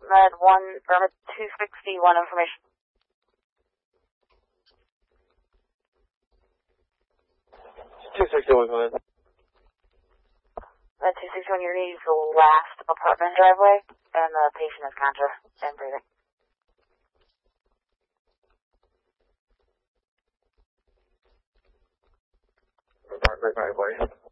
Med 261 information. 261, go ahead. Med 261, you're going to use the last apartment driveway, and the patient is conscious and breathing. Apartment driveway.